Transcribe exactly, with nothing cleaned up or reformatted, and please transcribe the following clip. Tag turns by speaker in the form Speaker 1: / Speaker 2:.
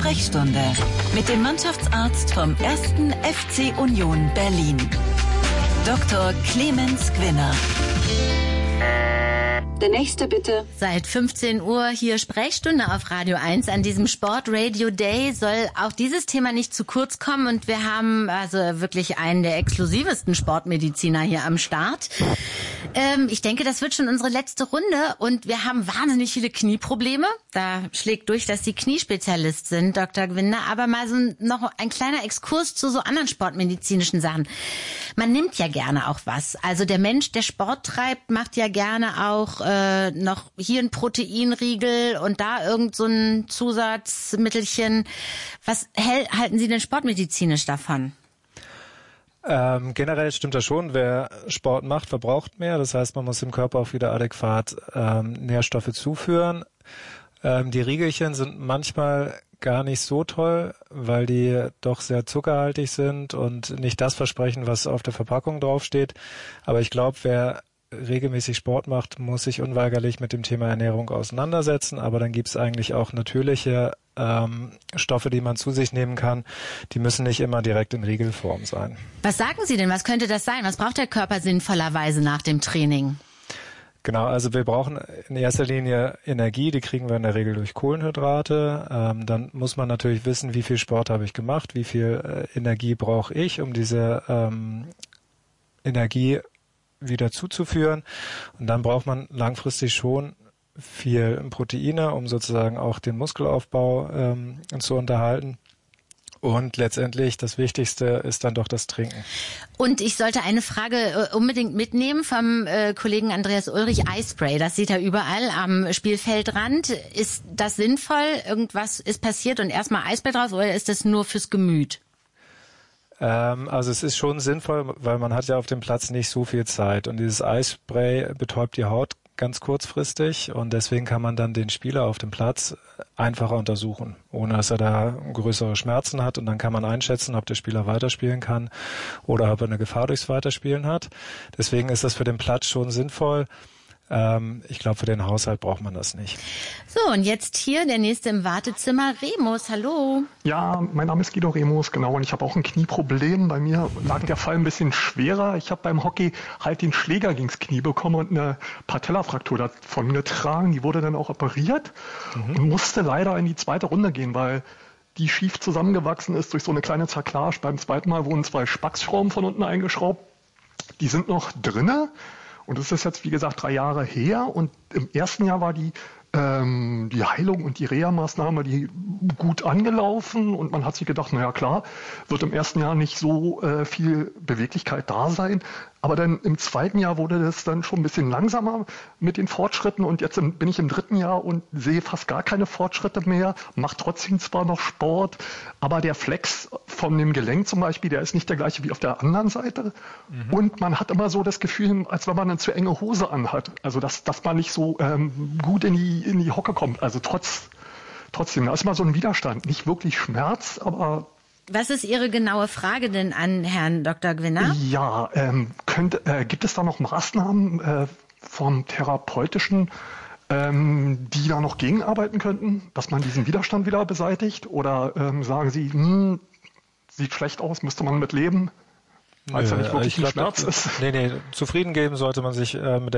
Speaker 1: Sprechstunde mit dem Mannschaftsarzt vom ersten F C Union Berlin, Doktor Clemens Gwinner. Der nächste bitte.
Speaker 2: Seit fünfzehn Uhr hier Sprechstunde auf Radio eins. An diesem Sport Radio Day soll auch dieses Thema nicht zu kurz kommen. Und wir haben also wirklich einen der exklusivsten Sportmediziner hier am Start. Ähm, ich denke, das wird schon unsere letzte Runde. Und wir haben wahnsinnig viele Knieprobleme. Da schlägt durch, dass Sie Kniespezialist sind, Doktor Gwinner. Aber mal so noch ein kleiner Exkurs zu so anderen sportmedizinischen Sachen. Man nimmt ja gerne auch was. Also der Mensch, der Sport treibt, macht ja gerne auch äh, noch hier ein Proteinriegel und da irgend so ein Zusatzmittelchen. Was hält, halten Sie denn sportmedizinisch davon?
Speaker 3: Ähm, generell stimmt das schon. Wer Sport macht, verbraucht mehr. Das heißt, man muss dem Körper auch wieder adäquat ähm, Nährstoffe zuführen. Ähm, die Riegelchen sind manchmal gar nicht so toll, weil die doch sehr zuckerhaltig sind und nicht das versprechen, was auf der Verpackung draufsteht. Aber ich glaube, wer regelmäßig Sport macht, muss sich unweigerlich mit dem Thema Ernährung auseinandersetzen. Aber dann gibt es eigentlich auch natürliche ähm, Stoffe, die man zu sich nehmen kann. Die müssen nicht immer direkt in Riegelform sein.
Speaker 2: Was sagen Sie denn? Was könnte das sein? Was braucht der Körper sinnvollerweise nach dem Training?
Speaker 3: Genau, also wir brauchen in erster Linie Energie, die kriegen wir in der Regel durch Kohlenhydrate. Ähm, dann muss man natürlich wissen, wie viel Sport habe ich gemacht, wie viel äh, Energie brauche ich, um diese ähm, Energie wieder zuzuführen. Und dann braucht man langfristig schon viel Proteine, um sozusagen auch den Muskelaufbau ähm, zu unterhalten. Und letztendlich das Wichtigste ist dann doch das Trinken.
Speaker 2: Und ich sollte eine Frage äh, unbedingt mitnehmen vom äh, Kollegen Andreas Ulrich. Eispray, das sieht er überall am Spielfeldrand. Ist das sinnvoll? Irgendwas ist passiert und erstmal Eispray drauf, oder ist das nur fürs Gemüt?
Speaker 3: Ähm, also es ist schon sinnvoll, weil man hat ja auf dem Platz nicht so viel Zeit. Und dieses Eispray betäubt die Haut ganz kurzfristig und deswegen kann man dann den Spieler auf dem Platz einfacher untersuchen, ohne dass er da größere Schmerzen hat, und dann kann man einschätzen, ob der Spieler weiterspielen kann oder ob er eine Gefahr durchs Weiterspielen hat. Deswegen ist das für den Platz schon sinnvoll. Ähm, ich glaube, für den Haushalt braucht man das nicht.
Speaker 2: So, und jetzt hier der nächste im Wartezimmer, Remus, hallo.
Speaker 4: Ja, mein Name ist Guido Remus, genau, und ich habe auch ein Knieproblem. Bei mir lag der Fall ein bisschen schwerer. Ich habe beim Hockey halt den Schläger gegens Knie bekommen und eine Patellafraktur davon getragen. Die wurde dann auch operiert mhm. und musste leider in die zweite Runde gehen, weil die schief zusammengewachsen ist durch so eine kleine Zerklage. Beim zweiten Mal wurden zwei Spacksschrauben von unten eingeschraubt. Die sind noch drinne. Und das ist jetzt, wie gesagt, drei Jahre her. Und im ersten Jahr war die, ähm, die Heilung und die Reha-Maßnahme die gut angelaufen. Und man hat sich gedacht, naja klar, wird im ersten Jahr nicht so äh, viel Beweglichkeit da sein. Aber dann im zweiten Jahr wurde das dann schon ein bisschen langsamer mit den Fortschritten. Und jetzt bin ich im dritten Jahr und sehe fast gar keine Fortschritte mehr. Mache trotzdem zwar noch Sport, aber der Flex von dem Gelenk zum Beispiel, der ist nicht der gleiche wie auf der anderen Seite. Mhm. Und man hat immer so das Gefühl, als wenn man eine zu enge Hose anhat. Also dass, dass man nicht so ähm, gut in die, in die Hocke kommt. Also trotz, trotzdem, da ist mal so ein Widerstand. Nicht wirklich Schmerz, aber...
Speaker 2: Was ist Ihre genaue Frage denn an Herrn Doktor Gwinner?
Speaker 4: Ja, ähm, könnte, äh, gibt es da noch Maßnahmen äh, vom Therapeutischen, ähm, die da noch gegenarbeiten könnten, dass man diesen Widerstand wieder beseitigt? Oder ähm, sagen Sie, hm, sieht schlecht aus, müsste man mit leben, weil es ja nicht wirklich ein Schmerz ist?
Speaker 3: Nee, nee, zufrieden geben sollte man sich äh, mit der